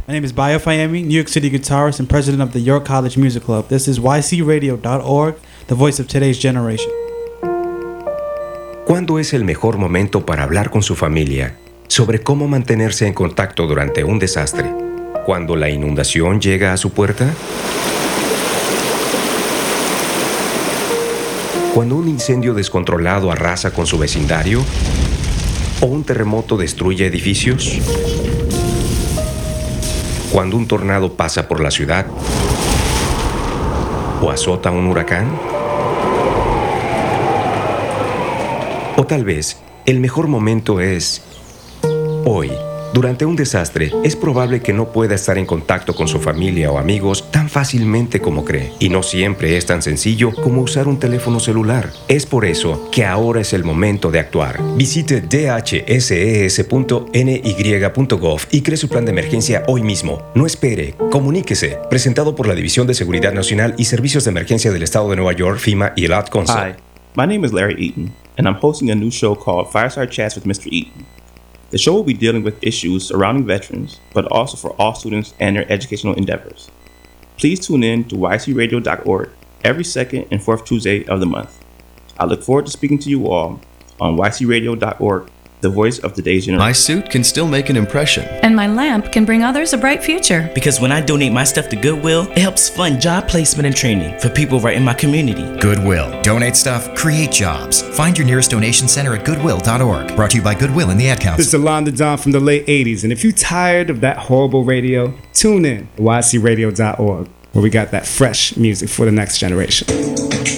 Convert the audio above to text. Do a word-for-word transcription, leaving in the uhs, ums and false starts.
My name is Bayo Fayemi, New York City guitarist and president of the York College Music Club. This is Y C radio dot org, the voice of today's generation. ¿Cuándo es el mejor momento para hablar con su familia sobre cómo mantenerse en contacto durante un desastre? ¿Cuando la inundación llega a su puerta? ¿Cuando un incendio descontrolado arrasa con su vecindario? ¿O un terremoto destruye edificios? ¿Cuando un tornado pasa por la ciudad? ¿O azota un huracán? O tal vez, el mejor momento es hoy. Durante un desastre, es probable que no pueda estar en contacto con su familia o amigos tan fácilmente como cree. Y no siempre es tan sencillo como usar un teléfono celular. Es por eso que ahora es el momento de actuar. Visite d h s e s punto n y punto gov y cree su plan de emergencia hoy mismo. No espere, comuníquese. Presentado por la División de Seguridad Nacional y Servicios de Emergencia del Estado de Nueva York, FEMA y el Ad Council. Hi, my name is Larry Eaton, and I'm hosting a new show called Fireside Chats with Mister Eaton. The show will be dealing with issues surrounding veterans, but also for all students and their educational endeavors. Please tune in to Y C radio dot org every second and fourth Tuesday of the month. I look forward to speaking to you all on Y C radio dot org, the voice of today's generation. My suit can still make an impression. And my lamp can bring others a bright future. Because when I donate my stuff to Goodwill, it helps fund job placement and training for people right in my community. Goodwill. Donate stuff, create jobs. Find your nearest donation center at goodwill dot org. Brought to you by Goodwill and the Ad Council. This is Alonda Don from the late eighties, and if you're tired of that horrible radio, tune in to Y C radio dot org, where we got that fresh music for the next generation.